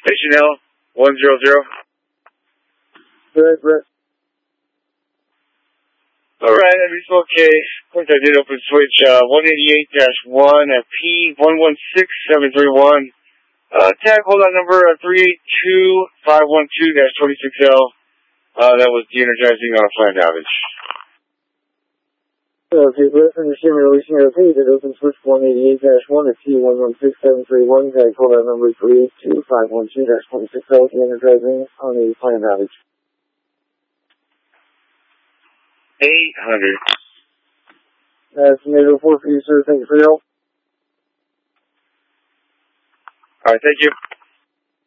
Hey, Chanel, 100. Brett. Alright, everything's okay. Of course, I did open switch 188-1 at P116731. Tag holdout number 382512-26L. That was de-energizing on a planned outage. Okay, Brett, understand releasing okay. Did open switch 188-1 at P116731. Tag holdout number 382512-26L. De-energizing on a planned outage. 800. That's NATO 4 for you, sir. Thank you for your help. Alright, thank you.